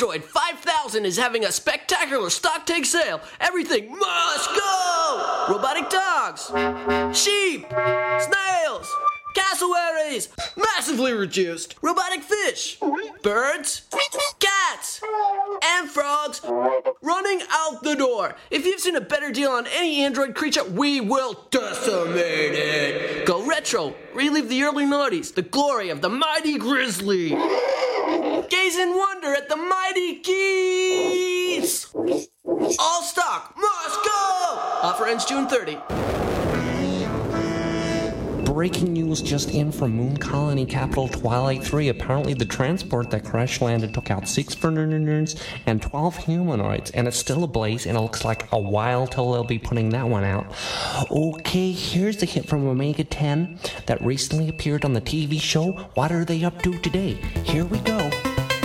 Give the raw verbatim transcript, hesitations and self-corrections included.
Android five thousand is having a spectacular stock take sale. Everything must go! Robotic dogs, sheep, snails, cassowaries, massively reduced. Robotic fish, birds, cats, and frogs running out the door. If you've seen a better deal on any Android creature, we will decimate it. Go retro. Relive the early noughties, the glory of the mighty grizzly. Gaze in wonder at the mighty geese. All stock must go. Offer ends June thirtieth. Breaking news just in from Moon Colony Capital Twilight three. Apparently the transport that crash landed took out six Vernerns and twelve humanoids, and it's still ablaze, and it looks like a while till they'll be putting that one out. Okay, here's the hit from Omega ten that recently appeared on the T V show What Are They Up To Today? Here we go.